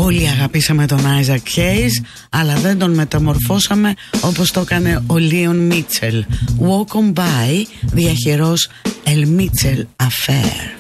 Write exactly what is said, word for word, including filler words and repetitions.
Όλοι αγαπήσαμε τον Isaac Hayes, αλλά δεν τον μεταμορφώσαμε όπως το έκανε ο Leon Mitchell. Walk on by, διαχειρός El Mitchell Affair.